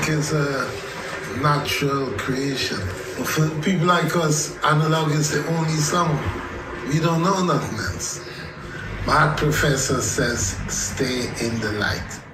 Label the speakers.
Speaker 1: think it's a natural creation. For people like us, analog is the only song. We don't know nothing else. My professor says, stay in the light.